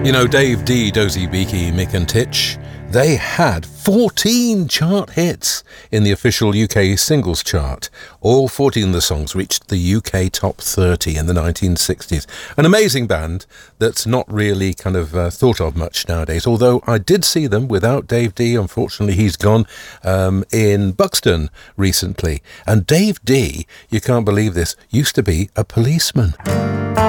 You know, Dave Dee, Dozy Beaky, Mick and Titch, they had 14 chart hits in the official UK singles chart. All 14 of the songs reached the UK top 30 in the 1960s. An amazing band that's not really kind of thought of much nowadays, although I did see them without Dave Dee. Unfortunately, he's gone, in Buxton recently. And Dave Dee, you can't believe this, used to be a policeman.